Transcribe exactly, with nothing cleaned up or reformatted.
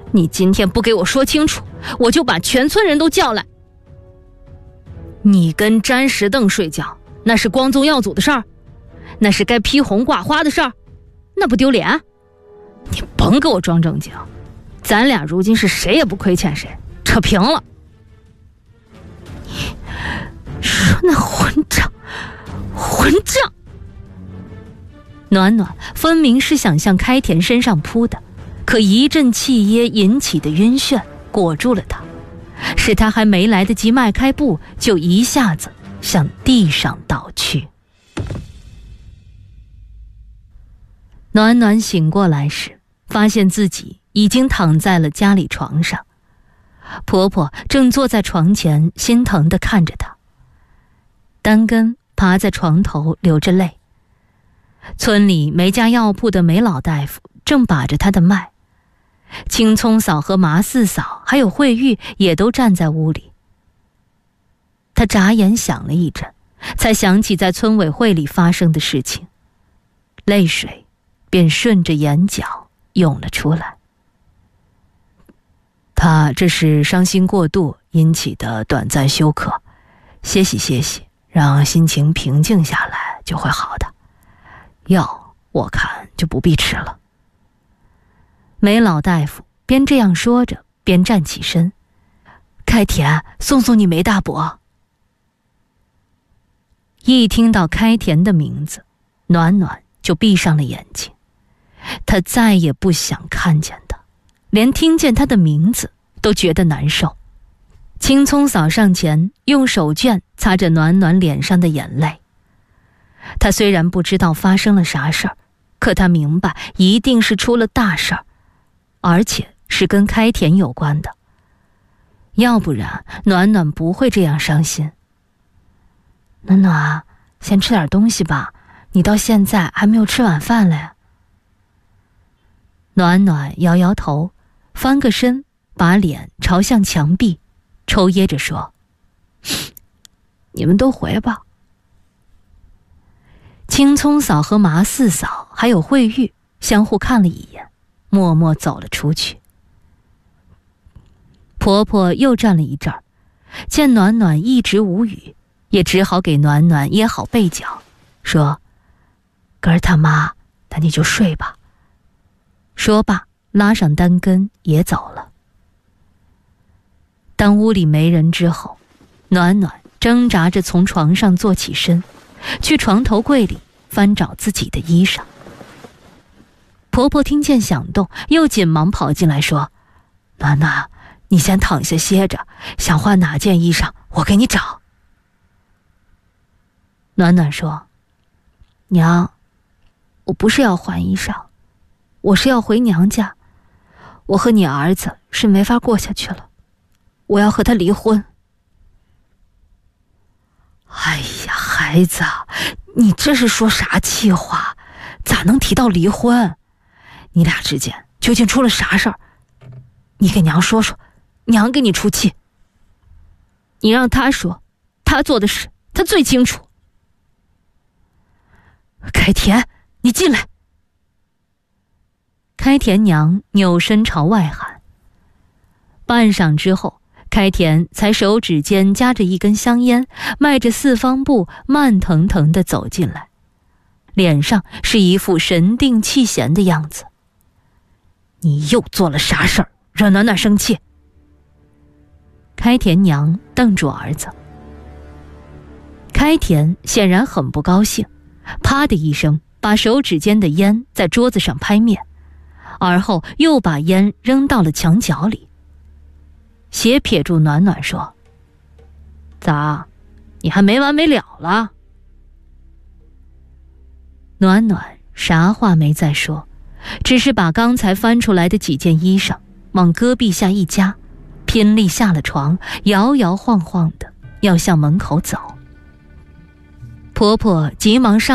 你今天不给我说清楚，我就把全村人都叫来。你跟詹石凳睡觉，那是光宗耀祖的事儿，那是该披红挂花的事儿，那不丢脸？你甭给我装正经，咱俩如今是谁也不亏欠谁，扯平了。你说那混账混账！暖暖分明是想向开田身上扑的，可一阵气噎引起的晕眩裹住了他，使他还没来得及迈开步，就一下子向地上倒去。暖暖醒过来时，发现自己已经躺在了家里床上，婆婆正坐在床前心疼地看着她。丹根爬在床头流着泪，村里每家药铺的梅老大夫正把着她的脉，青葱嫂和麻四嫂还有慧玉也都站在屋里。她眨眼想了一阵，才想起在村委会里发生的事情，泪水便顺着眼角涌了出来。他这是伤心过度引起的短暂休克，歇息歇息，让心情平静下来就会好的。药我看就不必吃了。梅老大夫边这样说着，边站起身。开田，送送你梅大伯。一听到开田的名字，暖暖就闭上了眼睛。他再也不想看见他，连听见他的名字都觉得难受。青葱嫂上前用手绢擦着暖暖脸上的眼泪。他虽然不知道发生了啥事儿，可他明白一定是出了大事儿，而且是跟开田有关的，要不然暖暖不会这样伤心。暖暖，先吃点东西吧，你到现在还没有吃晚饭嘞。暖暖摇摇头，翻个身，把脸朝向墙壁，抽噎着说：你们都回吧。青葱嫂和麻四嫂还有慧玉相互看了一眼，默默走了出去。婆婆又站了一阵儿，见暖暖一直无语，也只好给暖暖掖好被角，说：哥儿他妈，那你就睡吧。说罢拉上单根也走了。当屋里没人之后，暖暖挣扎着从床上坐起身，去床头柜里翻找自己的衣裳。婆婆听见响动，又紧忙跑进来说：暖暖，你先躺下歇着，想换哪件衣裳我给你找。暖暖说：娘，我不是要换衣裳，我是要回娘家，我和你儿子是没法过下去了，我要和他离婚。哎呀，孩子，你这是说啥气话？咋能提到离婚？你俩之间究竟出了啥事儿？你给娘说说，娘给你出气。你让他说，他做的事他最清楚。开田，你进来。开田娘扭身朝外喊。半晌之后，开田才手指间夹着一根香烟，迈着四方步慢腾腾地走进来，脸上是一副神定气闲的样子。你又做了啥事儿，惹暖暖生气？开田娘瞪住儿子。开田显然很不高兴，啪的一声把手指间的烟在桌子上拍灭，而后又把烟扔到了墙角里。斜撇住暖暖说：咋，你还没完没了了？暖暖啥话没再说，只是把刚才翻出来的几件衣裳往胳臂下一夹，拼力下了床，摇摇晃晃的要向门口走。婆婆急忙上